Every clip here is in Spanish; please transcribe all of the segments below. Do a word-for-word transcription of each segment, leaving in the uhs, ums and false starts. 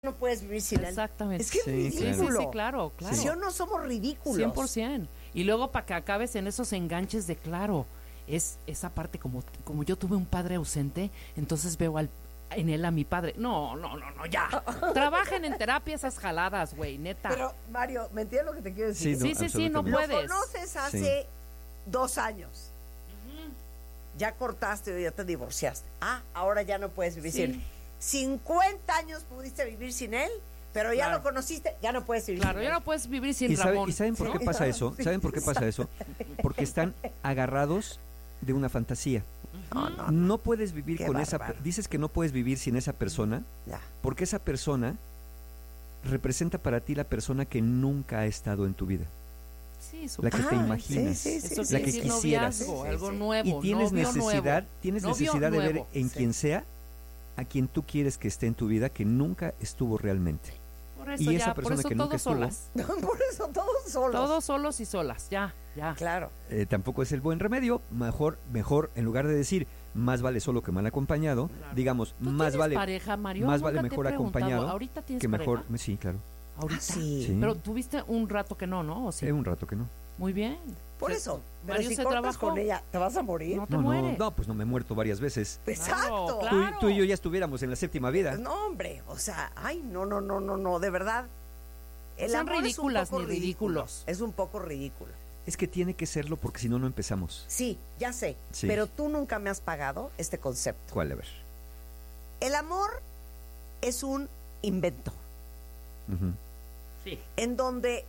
no puedes vivir sin él. Exactamente. Es que es sí, ridículo. Sí, sí, claro, claro. Si o no somos ridículos. cien por ciento. Y luego para que acabes en esos enganches de claro, es esa parte como, como yo tuve un padre ausente, entonces veo al, en él a mi padre. No, no, no, no, ya. Trabajen en terapia esas jaladas, güey, neta. Pero, Mario, ¿me entiendes lo que te quiero decir? Sí, no, sí, sí, sí, no puedes. Lo conoces hace sí. dos años. Uh-huh. Ya cortaste o ya te divorciaste. Ah, ahora ya no puedes vivir sí. sin él. cincuenta años pudiste vivir sin él, pero ya claro. lo conociste, ya no puedes vivir claro, sin él. Claro, ya no puedes vivir sin ¿Y Ramón. Sabe, ¿Y saben por ¿no? qué pasa eso? ¿Saben por qué pasa eso? Porque están agarrados de una fantasía. No, no, no. no puedes vivir Qué con bárbaro. esa... Dices que no puedes vivir sin esa persona, ya. porque esa persona representa para ti la persona que nunca ha estado en tu vida. Sí, la que ah, te imaginas, sí, sí, sí, la sí, que sí, quisieras. Noviazgo, algo nuevo, y tienes novio necesidad, nuevo. tienes Novio necesidad de ver nuevo. en sí. quien sea a quien tú quieres que esté en tu vida, que nunca estuvo realmente. Por eso y ya, esa persona por eso que nunca todos estuvo, solas. Por eso todos solos. Todos solos y solas, ya, ya. Claro. Eh, tampoco es el buen remedio. Mejor, mejor, en lugar de decir más vale solo que mal acompañado, claro. digamos ¿Tú más vale pareja, Mario? más vale mejor acompañado. ¿Ahorita tienes que mejor, pareja? sí, claro. ¿Ahorita? Ah, sí. sí. Pero tuviste un rato que no, ¿no? ¿O sí? Eh, un rato que no. Muy bien. Por eso, pero Mario si se cortas trabajó. con ella, ¿te vas a morir? No te No, mueres. no, no, pues no me he muerto varias veces. Exacto. Claro, Tú, claro. tú y yo ya estuviéramos en la séptima vida. No, hombre, o sea, ay, no, no, no, no, no, de verdad. El Sean amor ridículas es un poco ni ridículos. Es un poco ridículo. Es que tiene que serlo porque si no, no empezamos. Sí, ya sé, Sí. pero tú nunca me has pagado este concepto. ¿Cuál? A ver. El amor es un invento Uh-huh. Sí. en donde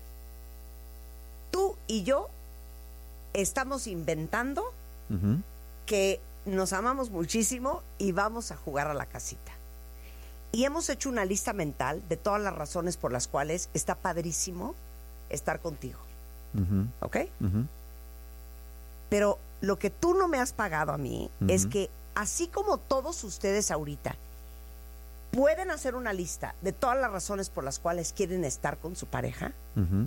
tú y yo estamos inventando Uh-huh. que nos amamos muchísimo y vamos a jugar a la casita. Y hemos hecho una lista mental de todas las razones por las cuales está padrísimo estar contigo. Uh-huh. ¿Ok? Uh-huh. Pero lo que tú no me has pagado a mí Uh-huh. es que así como todos ustedes ahorita pueden hacer una lista de todas las razones por las cuales quieren estar con su pareja, Uh-huh.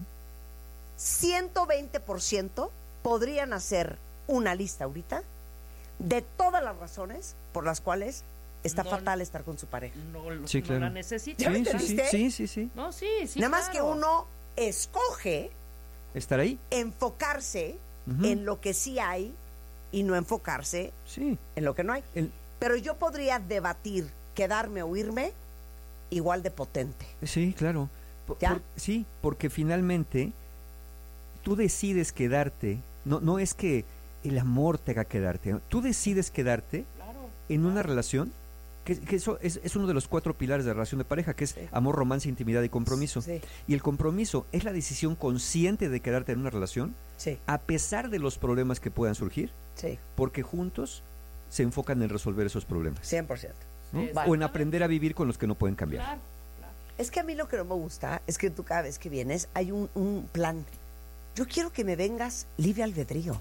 ciento veinte por ciento podrían hacer una lista ahorita de todas las razones por las cuales está No, fatal estar con su pareja. No, no, Sí, no claro. la necesita. ¿Ya me Sí, sí, sí, entendiste? sí, sí, sí. No, sí, sí. Nada más que claro. uno escoge ¿Estar ahí? enfocarse Uh-huh. en lo que sí hay y no enfocarse Sí. en lo que no hay. El- Pero yo podría debatir, quedarme o irme igual de potente. Sí, claro. Por- ¿Ya? por- sí, porque finalmente tú decides quedarte. No, no es que el amor te haga quedarte. ¿no? Tú decides quedarte Claro. en una relación que, que eso es, es uno de los cuatro pilares de la relación de pareja, que es Sí. amor, romance, intimidad y compromiso. Sí, Y el compromiso es la decisión consciente de quedarte en una relación sí, a pesar de los problemas que puedan surgir, sí, porque juntos se enfocan en resolver esos problemas. cien por ciento. ¿no? Sí, O en exactamente. aprender a vivir con los que no pueden cambiar. Claro, claro. Es que a mí lo que no me gusta es que tú cada vez que vienes hay un, un plan. Yo quiero que me vengas libre albedrío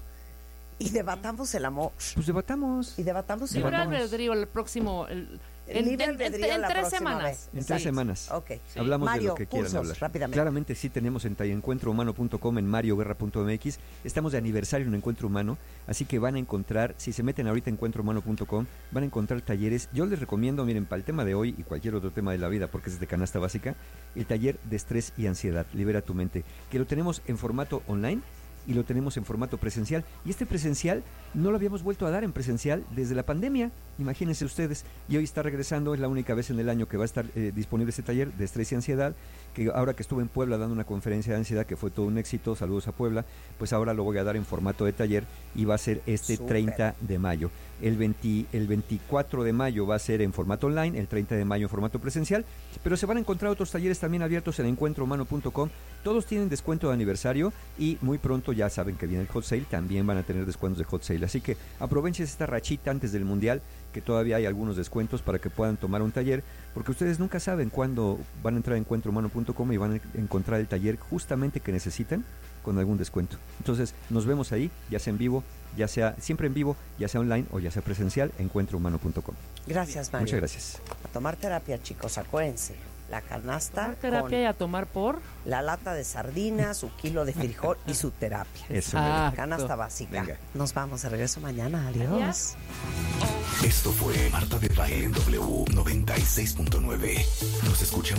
y debatamos el amor Pues debatamos. y debatamos el Libre amor. albedrío el próximo. El, en, Libre en- albedrío en- en la tres próxima semanas. vez. En Exacto. tres semanas. Ok. Sí. Hablamos Mario, de lo que quieran cursos, hablar. rápidamente. Claramente sí tenemos en encuentro humano punto com, en mario guerra punto m x. Estamos de aniversario en Encuentro Humano, así que van a encontrar, si se meten ahorita en encuentro humano punto com, van a encontrar talleres. Yo les recomiendo, miren, para el tema de hoy y cualquier otro tema de la vida, porque es de canasta básica, el taller de estrés y ansiedad, Libera tu mente, que lo tenemos en formato online y lo tenemos en formato presencial. Y este presencial no lo habíamos vuelto a dar en presencial desde la pandemia, imagínense ustedes. Y hoy está regresando, es la única vez en el año que va a estar eh, disponible este taller de estrés y ansiedad, que ahora que estuve en Puebla dando una conferencia de ansiedad que fue todo un éxito, saludos a Puebla, pues ahora lo voy a dar en formato de taller y va a ser este Súper. treinta de mayo. El, veinte, el veinticuatro de mayo va a ser en formato online, el treinta de mayo en formato presencial, pero se van a encontrar otros talleres también abiertos en encuentro humano punto com. Todos tienen descuento de aniversario y muy pronto ya saben que viene el hot sale, también van a tener descuentos de hot sale. Así que aprovechen esta rachita antes del mundial, que todavía hay algunos descuentos para que puedan tomar un taller, porque ustedes nunca saben cuándo van a entrar a encuentro humano punto com y van a encontrar el taller justamente que necesitan con algún descuento. Entonces nos vemos ahí, ya sea en vivo, ya sea siempre en vivo, ya sea online o ya sea presencial, encuentro humano punto com. Gracias, Mario. Muchas gracias. A tomar terapia, chicos, acuérdense. La canasta Tomar terapia y a tomar por. la lata de sardinas, su kilo de frijol y su terapia. Eso. Ah. mero. Canasta básica. Venga. Nos vamos de regreso mañana. Adiós. Adiós. Esto fue Marta de Baile en W noventa y seis punto nueve. Nos escuchamos.